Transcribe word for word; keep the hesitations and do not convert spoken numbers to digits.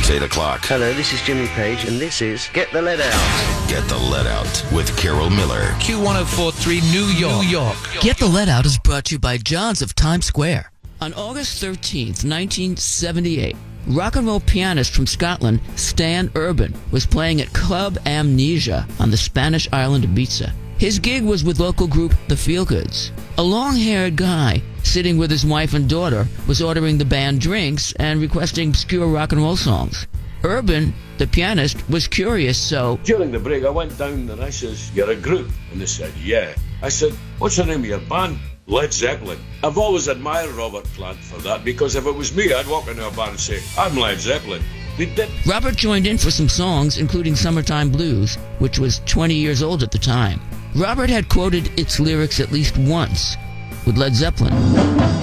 It's eight o'clock. Hello, this is Jimmy Page, and this is Get the Lead Out. Get the Lead Out with Carol Miller. Q one oh four point three, New York. New York. Get the Lead Out is brought to you by John's of Times Square. On August thirteenth, nineteen seventy-eight, rock and roll pianist from Scotland, Stan Urban, was playing at Club Amnesia on the Spanish island of Ibiza. His gig was with local group The Feelgoods. A long-haired guy, sitting with his wife and daughter, was ordering the band drinks and requesting obscure rock and roll songs. Urban, the pianist, was curious, so... During the break, I went down and I says, "You're a group?" And they said, "Yeah." I said, "What's the name of your band?" "Led Zeppelin." I've always admired Robert Plant for that, because if it was me, I'd walk into a band and say, "I'm Led Zeppelin." They did. Robert joined in for some songs, including Summertime Blues, which was twenty years old at the time. Robert had quoted its lyrics at least once with Led Zeppelin.